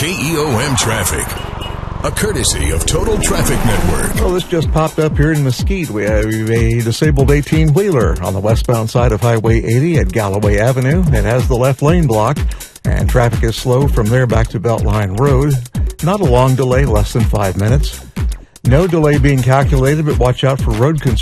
KEOM traffic. A courtesy of Total Traffic Network. Well, this just popped up here in Mesquite. We have a disabled 18-wheeler on the westbound side of Highway 80 at Galloway Avenue. It has the left lane blocked, and traffic is slow from there back to Beltline Road. Not a long delay, less than 5 minutes. No delay being calculated, but watch out for road construction.